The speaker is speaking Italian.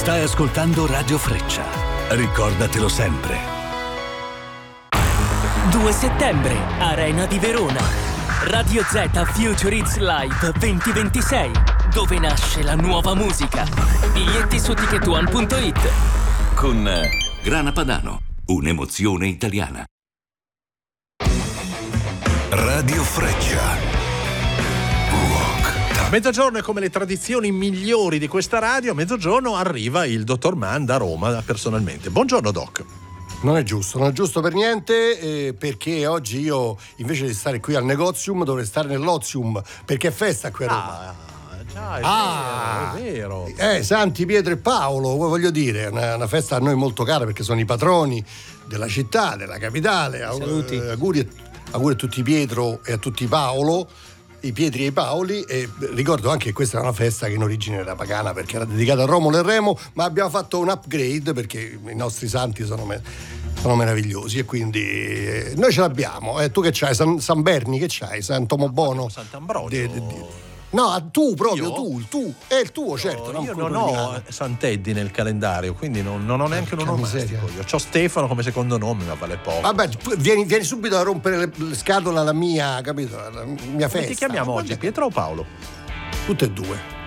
Stai ascoltando Radio Freccia. Ricordatelo sempre. 2 settembre, Arena di Verona. Radio Z Future Hits Live 2026, dove nasce la nuova musica. Biglietti su ticketone.it. Con Grana Padano, un'emozione italiana. Radio Freccia. A mezzogiorno è come le tradizioni migliori di questa radio. A mezzogiorno arriva il dottor Mann da Roma personalmente. Buongiorno Doc. Non è giusto per niente, perché oggi io invece di stare qui al negozium dovrei stare nell'ozium, perché è festa qui a Roma. È vero. Santi Pietro e Paolo, voglio dire, è una festa a noi molto cara perché sono i patroni della città, della capitale. Saluti. Auguri a tutti Pietro e a tutti Paolo, i Pietri e i Paoli, e ricordo anche che questa è una festa che in origine era pagana perché era dedicata a Romolo e Remo, ma abbiamo fatto un upgrade perché i nostri santi sono meravigliosi e quindi noi ce l'abbiamo. Tu che c'hai? San Berni che c'hai? San Tomobono? Sant'Ambrogio. No, tu proprio, Io? tu. È il tuo, certo. Io non ho Sant'Eddi nel calendario, quindi non ho neanche un onomastico. Io c'ho Stefano come secondo nome, ma vale poco. Vabbè, vieni subito a rompere le scatole alla mia, capito? La mia festa. Come ti chiamiamo oggi, Pietro o Paolo? Tutte e due.